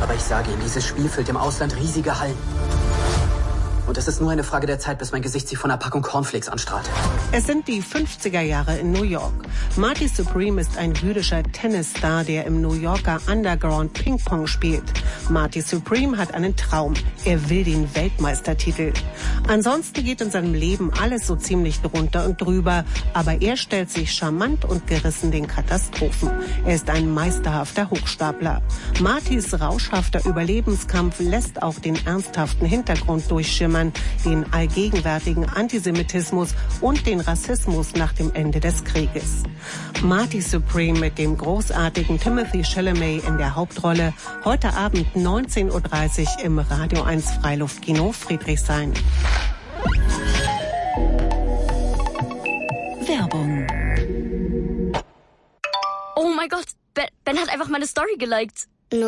Aber ich sage Ihnen, dieses Spiel füllt im Ausland riesige Hallen. Und es ist nur eine Frage der Zeit, bis mein Gesicht sie von einer Packung Cornflakes anstrahlt. Es sind die 50er Jahre in New York. Marty Supreme ist ein jüdischer Tennisstar, der im New Yorker Underground Ping-Pong spielt. Marty Supreme hat einen Traum. Er will den Weltmeistertitel. Ansonsten geht in seinem Leben alles so ziemlich drunter und drüber. Aber er stellt sich charmant und gerissen den Katastrophen. Er ist ein meisterhafter Hochstapler. Martys rauschhafter Überlebenskampf lässt auch den ernsthaften Hintergrund durchschimmern, den allgegenwärtigen Antisemitismus und den Rassismus nach dem Ende des Krieges. Marty Supreme mit dem großartigen Timothy Chalamet in der Hauptrolle. Heute Abend 19:30 Uhr im Radio 1 Freiluftkino Friedrichshain. Werbung. Oh mein Gott, Ben hat einfach meine Story geliked.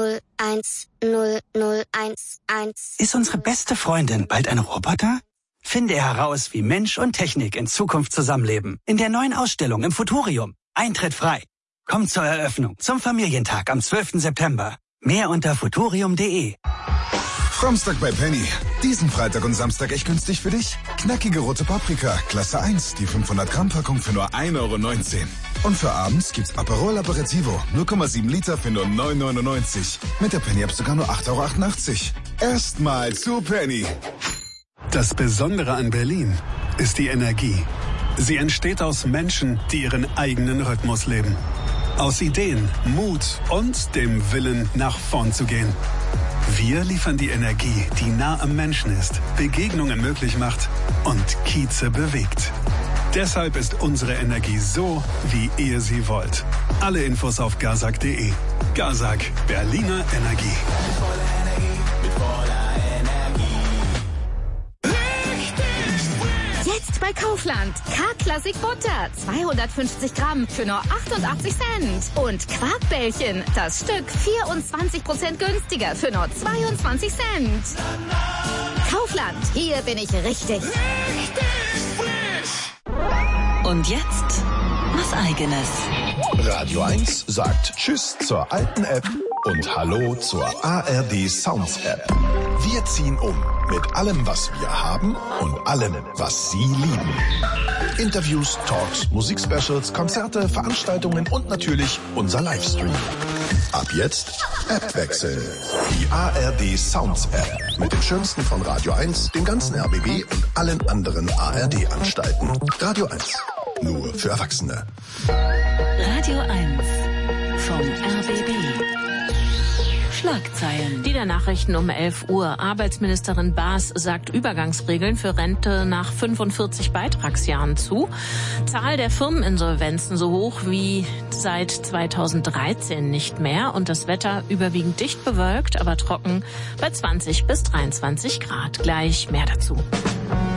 0100111. Ist unsere beste Freundin bald ein Roboter? Finde heraus, wie Mensch und Technik in Zukunft zusammenleben. In der neuen Ausstellung im Futurium. Eintritt frei. Kommt zur Eröffnung zum Familientag am 12. September. Mehr unter futurium.de. Samstag bei Penny. Diesen Freitag und Samstag echt günstig für dich? Knackige rote Paprika, Klasse 1, die 500 Gramm Packung für nur 1,19 €. Und für abends gibt's Aperol Aperitivo, 0,7 Liter für nur 9,99 €. Mit der Penny-App sogar nur 8,88 €. Erstmal zu Penny. Das Besondere an Berlin ist die Energie. Sie entsteht aus Menschen, die ihren eigenen Rhythmus leben. Aus Ideen, Mut und dem Willen, nach vorn zu gehen. Wir liefern die Energie, die nah am Menschen ist, Begegnungen möglich macht und Kieze bewegt. Deshalb ist unsere Energie so, wie ihr sie wollt. Alle Infos auf gazak.de. Gazak, Berliner Energie. Jetzt bei Kaufland. K-Klassik Butter. 250 Gramm für nur 88 Cent. Und Quarkbällchen. Das Stück 24% günstiger für nur 22 Cent. Kaufland. Hier bin ich richtig. Und jetzt was Eigenes. Radio 1 sagt Tschüss zur alten App und Hallo zur ARD Sounds App. Wir ziehen um mit allem, was wir haben und allem, was Sie lieben. Interviews, Talks, Musikspecials, Konzerte, Veranstaltungen und natürlich unser Livestream. Ab jetzt App wechseln. Die ARD Sounds App mit dem Schönsten von Radio 1, dem ganzen RBB und allen anderen ARD-Anstalten. Radio 1. Nur für Erwachsene. Radio 1 vom RBB. Schlagzeilen. Die der Nachrichten um 11 Uhr. Arbeitsministerin Baas sagt Übergangsregeln für Rente nach 45 Beitragsjahren zu. Zahl der Firmeninsolvenzen so hoch wie seit 2013 nicht mehr. Und das Wetter überwiegend dicht bewölkt, aber trocken bei 20 bis 23 Grad. Gleich mehr dazu.